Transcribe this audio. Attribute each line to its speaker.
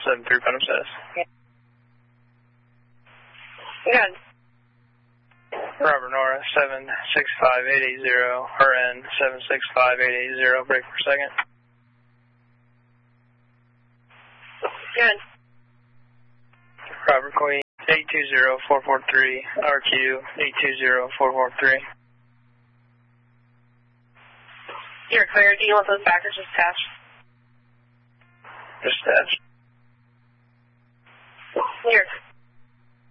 Speaker 1: 73 Putnam says.
Speaker 2: Good.
Speaker 1: Robert Nora, 765880, RN 765880, break per second.
Speaker 2: Good.
Speaker 1: Robert Queen, 820443, RQ 820443.
Speaker 2: You're clear. Do you want those back or just attached?
Speaker 1: Just attached.
Speaker 2: You're